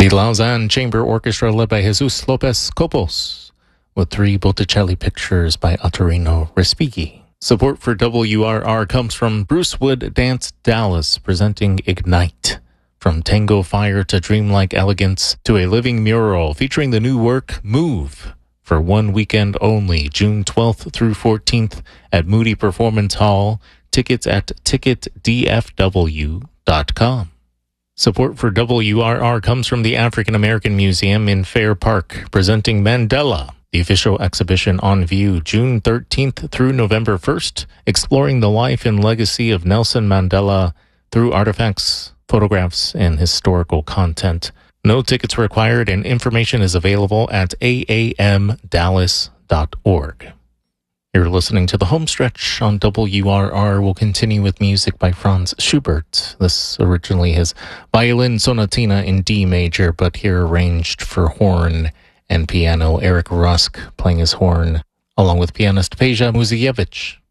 The Lausanne Chamber Orchestra, led by Jesus Lopez Copos, with 3 Botticelli pictures by Ottorino Respighi. Support for WRR comes from Bruce Wood Dance Dallas, presenting Ignite. From tango fire to dreamlike elegance to a living mural featuring the new work Move, for 1 weekend only, June 12th through 14th at Moody Performance Hall. Tickets at ticketdfw.com. Support for WRR comes from the African American Museum in Fair Park, presenting Mandela, the official exhibition on view June 13th through November 1st, exploring the life and legacy of Nelson Mandela through artifacts, photographs, and historical content. No tickets required, and information is available at aamdallas.org. You're listening to the home stretch on WRR. We'll continue with music by Franz Schubert. This originally his violin sonatina in D major, but here arranged for horn and piano. Eric Rusk playing his horn, along with pianist Peja Muzievich.